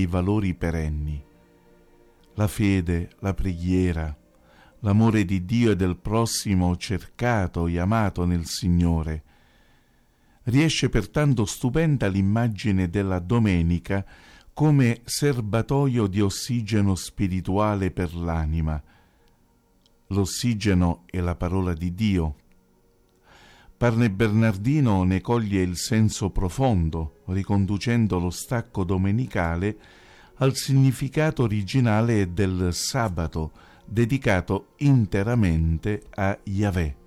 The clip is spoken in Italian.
dei valori perenni. La fede, la preghiera, l'amore di Dio e del prossimo cercato e amato nel Signore. Riesce pertanto stupenda l'immagine della domenica come serbatoio di ossigeno spirituale per l'anima. L'ossigeno è la parola di Dio. Parne Bernardino ne coglie il senso profondo, riconducendo lo stacco domenicale al significato originale del sabato, dedicato interamente a Yahweh.